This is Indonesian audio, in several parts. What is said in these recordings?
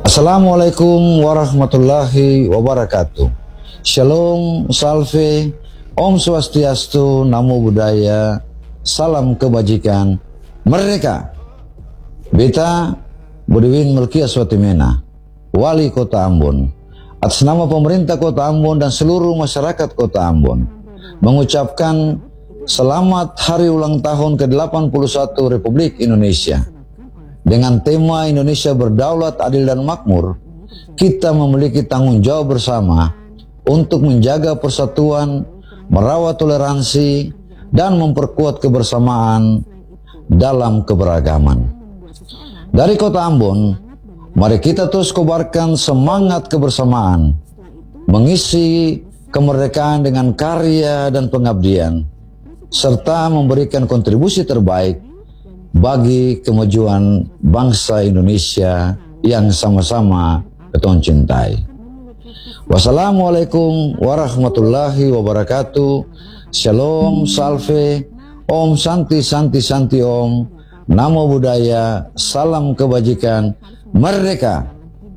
Assalamualaikum warahmatullahi wabarakatuh. Shalom, salve, Om Swastiastu, Namo Buddhaya, salam kebajikan, merdeka. Beta Budiwin Melkia Swatimena, Wali Kota Ambon, atas nama pemerintah Kota Ambon dan seluruh masyarakat Kota Ambon, mengucapkan selamat hari ulang tahun ke-81 Republik Indonesia. Dengan tema Indonesia Berdaulat, Adil dan Makmur, kita memiliki tanggung jawab bersama untuk menjaga persatuan, merawat toleransi, dan memperkuat kebersamaan dalam keberagaman. Dari Kota Ambon, mari kita terus kobarkan semangat kebersamaan, mengisi kemerdekaan dengan karya dan pengabdian, serta memberikan kontribusi terbaik bagi kemajuan bangsa Indonesia yang sama-sama kita cintai. Wassalamualaikum warahmatullahi wabarakatuh. Shalom, salve, Om Santi Santi Santi Om, Namo Buddhaya, salam kebajikan, merdeka.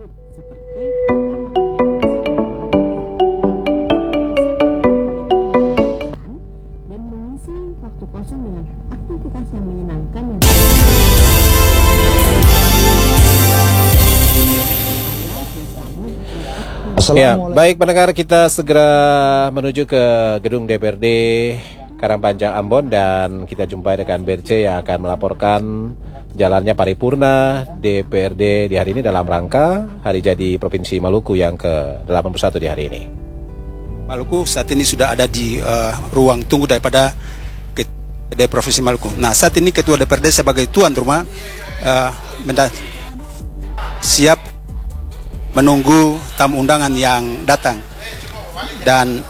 Ya, baik pendengar, kita segera menuju ke gedung DPRD Karangpanjang Ambon dan kita jumpai dengan BRC yang akan melaporkan jalannya paripurna DPRD di hari ini dalam rangka Hari Jadi Provinsi Maluku yang ke-81 di hari ini. Maluku saat ini sudah ada di ruang tunggu daripada DPRD Provinsi Maluku. Nah, saat ini Ketua DPRD sebagai tuan rumah siap menunggu tamu undangan yang datang, dan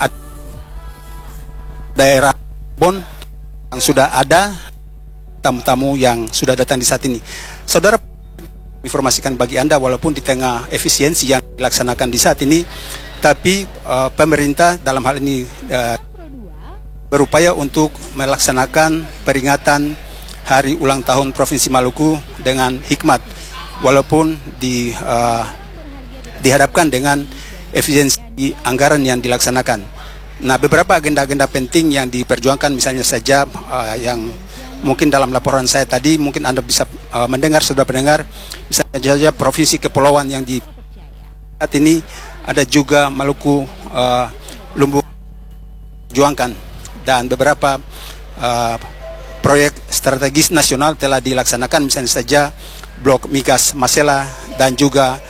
daerah Bon yang sudah ada tamu-tamu yang sudah datang di saat ini. Saudara, informasikan bagi Anda, walaupun di tengah efisiensi yang dilaksanakan di saat ini, tapi pemerintah dalam hal ini berupaya untuk melaksanakan peringatan Hari Ulang Tahun Provinsi Maluku dengan hikmat, walaupun dihadapkan dengan efisiensi anggaran yang dilaksanakan. Nah, beberapa agenda-agenda penting yang diperjuangkan, misalnya saja yang mungkin dalam laporan saya tadi, mungkin Anda bisa mendengar, sudah mendengar, misalnya saja Provinsi Kepulauan yang di saat ini ada juga Maluku, Lumbung juangkan, dan beberapa proyek strategis nasional telah dilaksanakan, misalnya saja Blok Migas Masela dan juga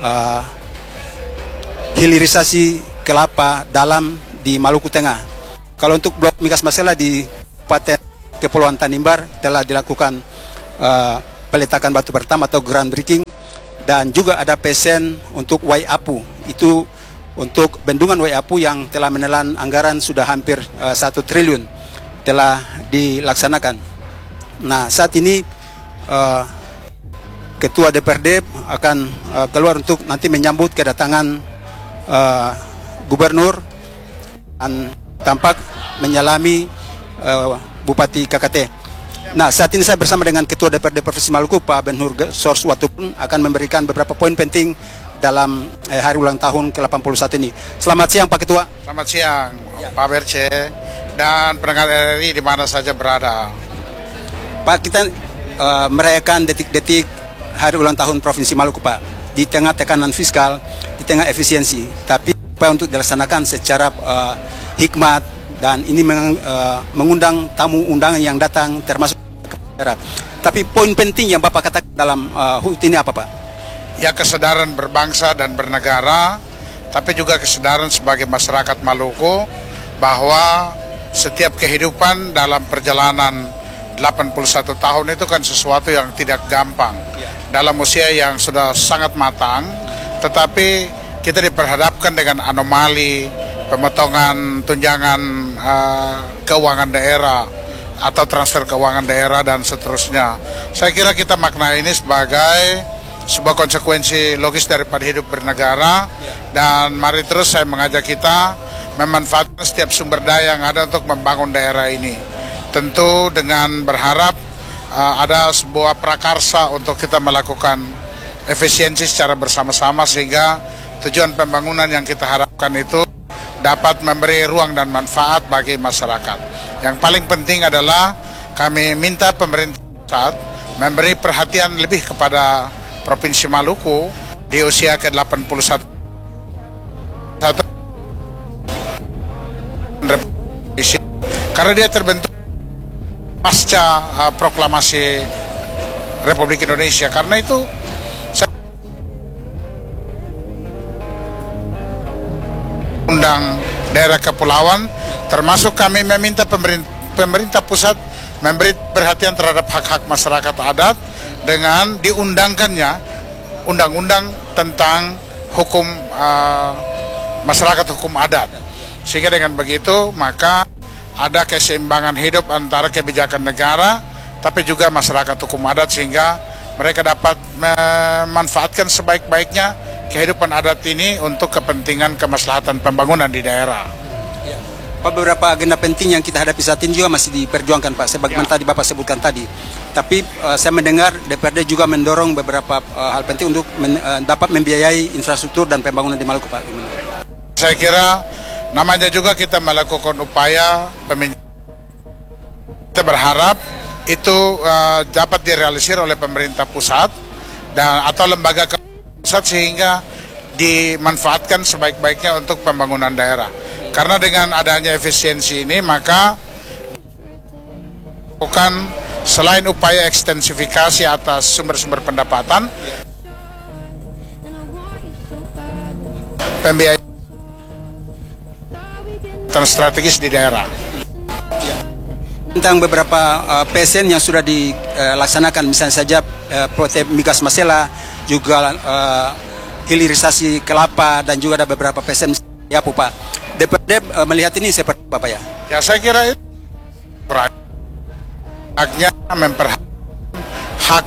hilirisasi kelapa dalam di Maluku Tengah. Kalau untuk Blok Migas Masela di Kabupaten Kepulauan Tanimbar telah dilakukan peletakan batu pertama atau groundbreaking, dan juga ada pesen untuk Waiapu, itu untuk bendungan Waiapu yang telah menelan anggaran sudah hampir 1 triliun telah dilaksanakan. Nah, saat ini Ketua DPRD akan keluar untuk nanti menyambut kedatangan Gubernur dan tampak menyalami Bupati KKT. Nah, saat ini saya bersama dengan Ketua DPRD Provinsi Maluku, Pak Ben-Hur Sorswatupun, akan memberikan beberapa poin penting dalam hari ulang tahun ke-81 ini. Selamat siang Pak Ketua. Selamat siang Pak BRC dan pendengar RRI di mana saja berada. Pak, kita merayakan detik-detik hari ulang tahun Provinsi Maluku, Pak, di tengah tekanan fiskal, di tengah efisiensi, tapi upaya untuk dilaksanakan secara hikmat, dan ini mengundang tamu undangan yang datang termasuk daerah. Tapi poin penting yang Bapak katakan dalam HUT ini apa, Pak? Ya, kesadaran berbangsa dan bernegara, tapi juga kesadaran sebagai masyarakat Maluku bahwa setiap kehidupan dalam perjalanan 81 tahun itu kan sesuatu yang tidak gampang. Dalam usia yang sudah sangat matang, tetapi kita diperhadapkan dengan anomali pemotongan tunjangan keuangan daerah atau transfer keuangan daerah dan seterusnya. Saya kira kita maknai ini sebagai sebuah konsekuensi logis daripada hidup bernegara, dan mari terus saya mengajak kita memanfaatkan setiap sumber daya yang ada untuk membangun daerah ini. Tentu dengan berharap ada sebuah prakarsa untuk kita melakukan efisiensi secara bersama-sama sehingga tujuan pembangunan yang kita harapkan itu dapat memberi ruang dan manfaat bagi masyarakat. Yang paling penting adalah kami minta pemerintah pusat memberi perhatian lebih kepada Provinsi Maluku di usia ke-81 karena dia terbentuk pasca proklamasi Republik Indonesia. Karena itu undang daerah kepulauan, termasuk kami meminta pemerintah pusat memberi perhatian terhadap hak-hak masyarakat adat dengan diundangkannya undang-undang tentang hukum masyarakat hukum adat, sehingga dengan begitu maka ada keseimbangan hidup antara kebijakan negara tapi juga masyarakat hukum adat, sehingga mereka dapat memanfaatkan sebaik-baiknya kehidupan adat ini untuk kepentingan kemaslahatan pembangunan di daerah. Pak, beberapa agenda penting yang kita hadapi saat ini juga masih diperjuangkan, Pak, sebagaimana tadi Bapak sebutkan tadi. Tapi saya mendengar DPRD juga mendorong beberapa hal penting untuk dapat membiayai infrastruktur dan pembangunan di Maluku, Pak. Saya kira namanya juga kita melakukan upaya kita berharap itu dapat direalisir oleh pemerintah pusat dan atau lembaga pusat sehingga dimanfaatkan sebaik-baiknya untuk pembangunan daerah. Karena dengan adanya efisiensi ini maka bukan selain upaya ekstensifikasi atas sumber-sumber pendapatan, pembiayaan strategis di daerah. Tentang beberapa PSN yang sudah dilaksanakan, misalnya saja proyek Migas Masela, juga hilirisasi kelapa, dan juga ada beberapa PSN ya Pak. DPRD melihat ini seperti apa, Pak ya? Ya, saya kira itu haknya memperhatikan hak.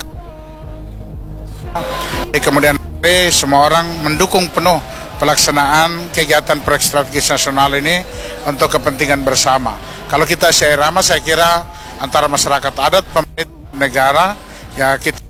Kemudian semua orang mendukung penuh pelaksanaan kegiatan proyek strategis nasional ini untuk kepentingan bersama. Kalau kita seirama, saya kira antara masyarakat adat, pemerintah, negara, ya kita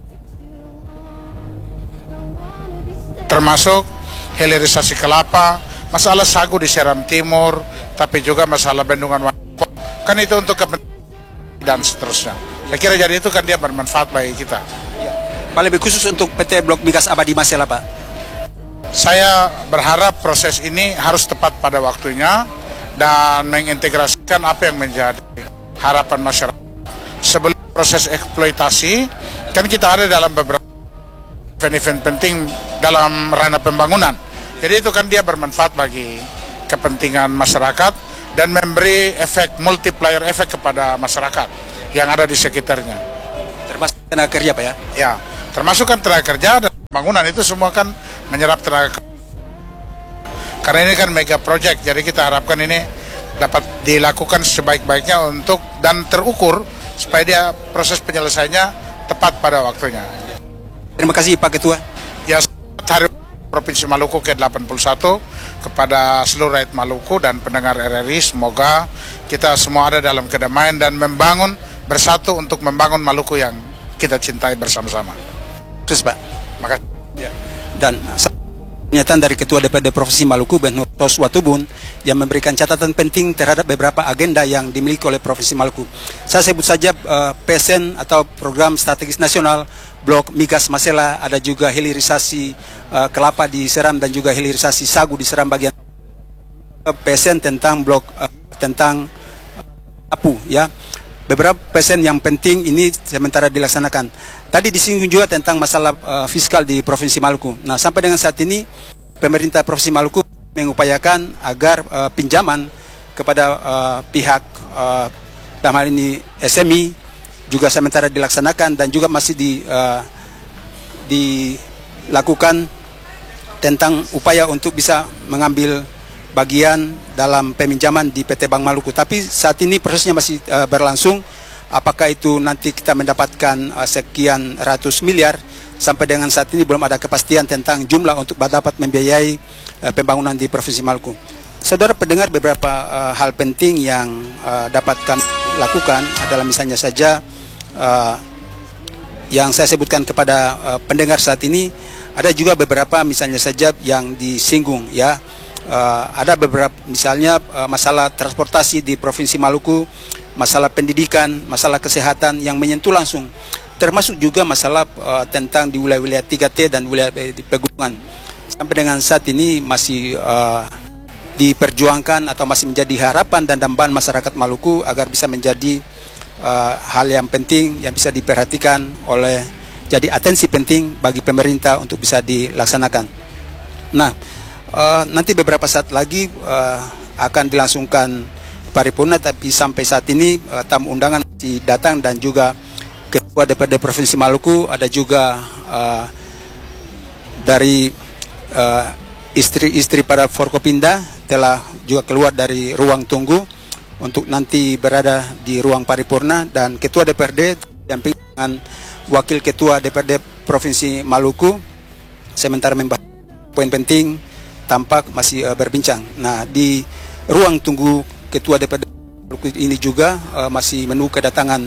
termasuk hilirisasi kelapa, masalah sagu di Seram Timur, tapi juga masalah bendungan Wanapo, kan itu untuk kepentingan dan seterusnya. Saya kira jadi itu kan dia bermanfaat bagi kita. Pak, lebih khusus untuk PT Blok Migas Abadi Masela, Pak. Saya berharap proses ini harus tepat pada waktunya dan mengintegrasikan apa yang menjadi harapan masyarakat. Sebelum proses eksploitasi, kan kita ada dalam beberapa event-event penting dalam ranah pembangunan. Jadi itu kan dia bermanfaat bagi kepentingan masyarakat dan memberi efek multiplier efek kepada masyarakat yang ada di sekitarnya. Termasuk tenaga kerja, Pak ya? Ya, termasuk kan tenaga kerja dan pembangunan itu semua kan menyerap tenaga kerja. Karena ini kan mega project, jadi kita harapkan ini dapat dilakukan sebaik-baiknya untuk dan terukur supaya dia proses penyelesaiannya tepat pada waktunya. Terima kasih Pak Ketua. Ya, hari Provinsi Maluku ke-81 kepada seluruh rakyat Maluku dan pendengar RRI, semoga kita semua ada dalam kedamaian dan membangun bersatu untuk membangun Maluku yang kita cintai bersama-sama. Terus Pak. Makasih. Ya. Dan pernyataan dari Ketua DPRD Provinsi Maluku, Ben Ros Watubun, yang memberikan catatan penting terhadap beberapa agenda yang dimiliki oleh Provinsi Maluku. Saya sebut saja PSN atau Program Strategis Nasional, Blok Migas Masela, ada juga hilirisasi kelapa di Seram dan juga hilirisasi sagu di Seram bagian PSN tentang blok tentang Apu ya. Beberapa PSN yang penting ini sementara dilaksanakan. Tadi disinggung juga tentang masalah fiskal di Provinsi Maluku. Nah, sampai dengan saat ini pemerintah Provinsi Maluku mengupayakan agar pinjaman kepada pihak dalam hal ini SME juga sementara dilaksanakan dan juga masih dilakukan tentang upaya untuk bisa mengambil bagian dalam peminjaman di PT Bank Maluku. Tapi saat ini prosesnya masih berlangsung. Apakah itu nanti kita mendapatkan sekian ratus miliar, sampai dengan saat ini belum ada kepastian tentang jumlah untuk dapat membiayai pembangunan di Provinsi Maluku. Saudara pendengar, beberapa hal penting yang dapat kami lakukan adalah misalnya saja yang saya sebutkan kepada pendengar saat ini Ada juga beberapa misalnya saja yang disinggung ya. Ada beberapa misalnya masalah transportasi di Provinsi Maluku, masalah pendidikan, masalah kesehatan yang menyentuh langsung, termasuk juga masalah tentang di wilayah-wilayah 3T dan wilayah di pegunungan. Sampai dengan saat ini masih diperjuangkan atau masih menjadi harapan dan dambaan masyarakat Maluku agar bisa menjadi hal yang penting yang bisa diperhatikan oleh, jadi atensi penting bagi pemerintah untuk bisa dilaksanakan. Nah, nanti beberapa saat lagi akan dilangsungkan paripurna, tapi sampai saat ini tamu undangan masih datang dan juga Ketua DPRD Provinsi Maluku, ada juga dari istri-istri para Forkopimda telah juga keluar dari ruang tunggu untuk nanti berada di ruang paripurna, dan Ketua DPRD didampingi dengan Wakil Ketua DPRD Provinsi Maluku sementara membahas poin penting tampak masih berbincang. Nah, di ruang tunggu Ketua DPRD Maluku ini juga masih menunggu kedatangan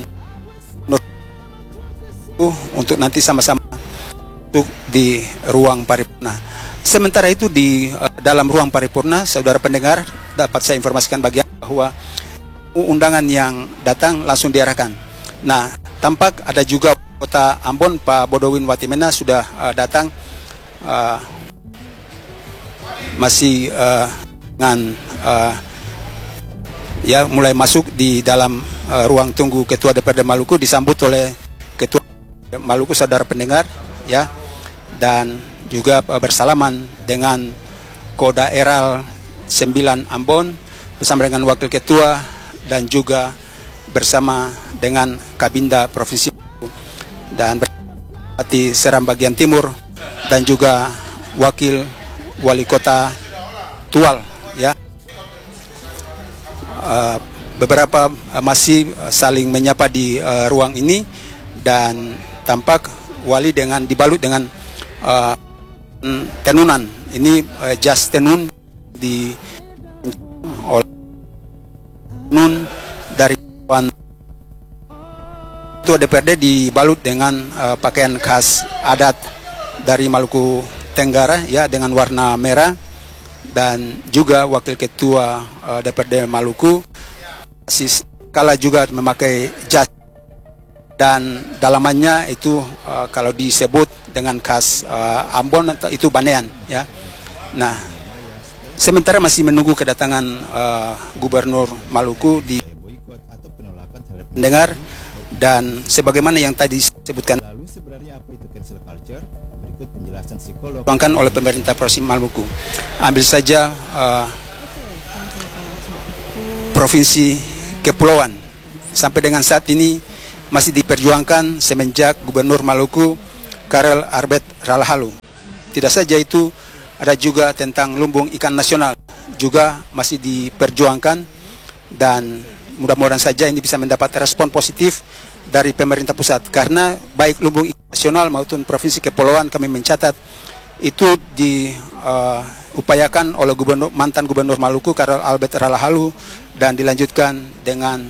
untuk nanti sama-sama untuk di ruang paripurna. Sementara itu di dalam ruang paripurna, saudara pendengar, dapat saya informasikan bagian bahwa undangan yang datang langsung diarahkan. Nah, tampak ada juga Kota Ambon, Pak Bodowin Watimena sudah datang, masih dengan ya mulai masuk di dalam ruang tunggu Ketua DPRD Maluku, disambut oleh Ketua Maluku, saudara pendengar ya, dan juga bersalaman dengan Kodaeral 9 Ambon bersama dengan Wakil Ketua dan juga bersama dengan Kabinda Provinsi dan Bupati Seram bagian timur dan juga Wakil Wali Kota Tual ya. Beberapa masih saling menyapa di ruang ini, dan tampak wali dengan dibalut dengan tenunan. Ini jas tenun di oleh nun dari Ketua DPRD dibalut dengan pakaian khas adat dari Maluku Tenggara ya, dengan warna merah, dan juga Wakil Ketua DPRD Maluku kala juga memakai jas, dan dalamannya itu kalau disebut dengan khas Ambon itu banean ya. Nah, sementara masih menunggu kedatangan Gubernur Maluku di pendengar, dan sebagaimana yang tadi disebutkan oleh pemerintah Provinsi Maluku, ambil saja Provinsi Kepulauan, sampai dengan saat ini masih diperjuangkan semenjak Gubernur Maluku Karel Arbet Ralahalu. Tidak saja itu, ada juga tentang lumbung ikan nasional juga masih diperjuangkan, dan mudah-mudahan saja ini bisa mendapat respon positif dari pemerintah pusat, karena baik lumbung ikan nasional maupun Provinsi Kepulauan kami mencatat itu diupayakan oleh mantan Gubernur Maluku Karel Arbet Ralahalu, dan dilanjutkan dengan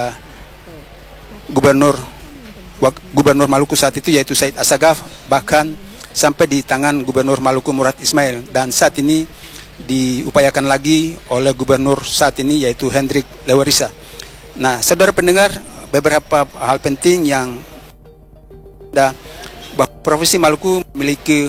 Gubernur Maluku saat itu yaitu Said Assagaf, bahkan sampai di tangan Gubernur Maluku Murad Ismail, dan saat ini diupayakan lagi oleh Gubernur saat ini yaitu Hendrik Lewarisa. Nah, saudara pendengar, beberapa hal penting yang Provinsi Maluku memiliki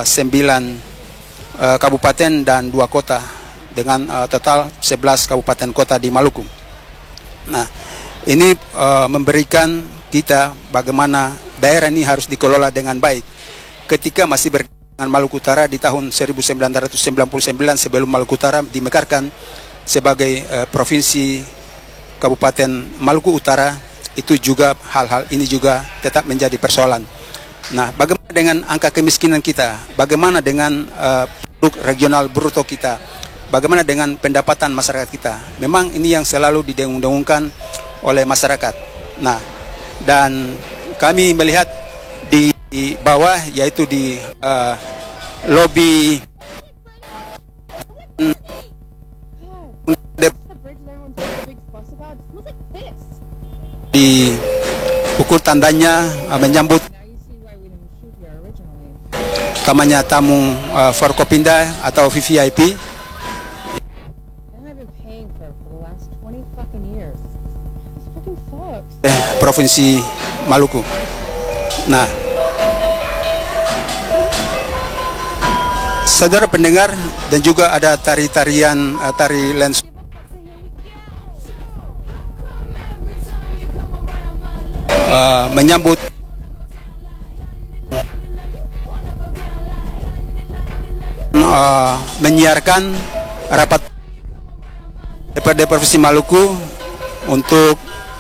9 kabupaten dan 2 kota dengan total 11 kabupaten kota di Maluku. Nah, ini memberikan kita bagaimana daerah ini harus dikelola dengan baik. Ketika masih dengan Maluku Utara di tahun 1999 sebelum Maluku Utara dimekarkan sebagai provinsi Kabupaten Maluku Utara, itu juga hal-hal ini juga tetap menjadi persoalan. Nah, bagaimana dengan angka kemiskinan kita? Bagaimana dengan produk regional bruto kita? Bagaimana dengan pendapatan masyarakat kita? Memang ini yang selalu didengung-dengungkan oleh masyarakat. Nah, dan kami melihat di bawah, yaitu di lobi di pukul tandanya menyambut utamanya tamu Forkopinda atau VVIP Provinsi Maluku. Nah, saudara pendengar, dan juga ada tari-tarian tari lens menyambut menyiarkan rapat DPRD Provinsi Maluku untuk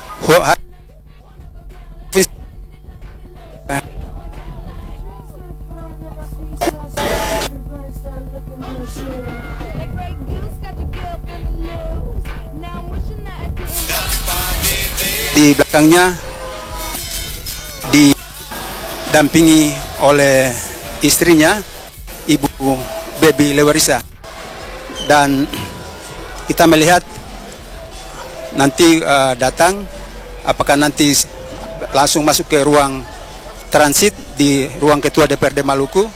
di belakangnya didampingi oleh istrinya, Ibu Baby Lewerisa, dan kita melihat nanti datang, apakah nanti langsung masuk ke ruang transit di ruang Ketua DPRD Maluku.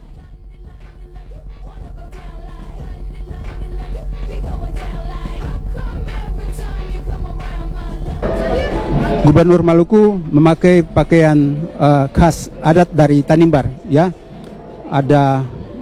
Gubernur Maluku memakai pakaian khas adat dari Tanimbar, ya. Ada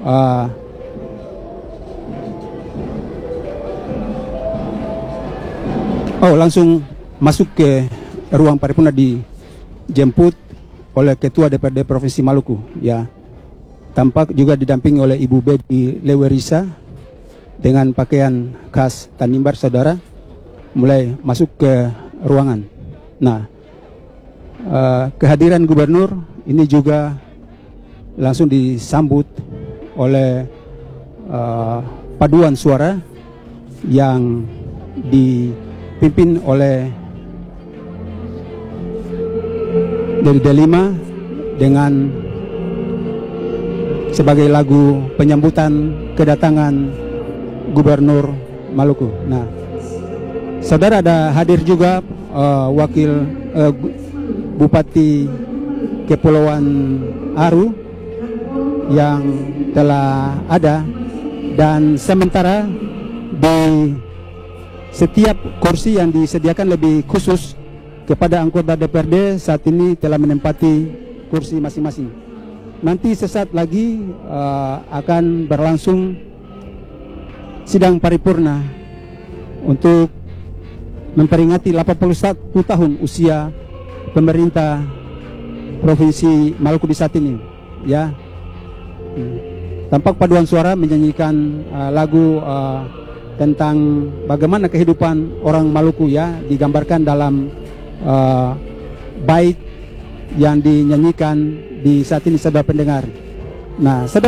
langsung masuk ke ruang paripurna, dijemput oleh Ketua DPRD Provinsi Maluku, ya. Tampak juga didampingi oleh Ibu Baby Lewerisa dengan pakaian khas Tanimbar, saudara, mulai masuk ke ruangan. Nah, kehadiran gubernur ini juga langsung disambut oleh paduan suara yang dipimpin oleh dari Delima dengan sebagai lagu penyambutan kedatangan Gubernur Maluku. Nah, saudara, ada hadir juga wakil Bupati Kepulauan Aru yang telah ada, dan sementara di setiap kursi yang disediakan lebih khusus kepada anggota DPRD saat ini telah menempati kursi masing-masing. Nanti sesaat lagi akan berlangsung sidang paripurna untuk memperingati 81 tahun usia pemerintah Provinsi Maluku di saat ini, ya. Tampak paduan suara menyanyikan lagu tentang bagaimana kehidupan orang Maluku, ya, digambarkan dalam bait yang dinyanyikan di saat ini, saudara pendengar. Nah, saudara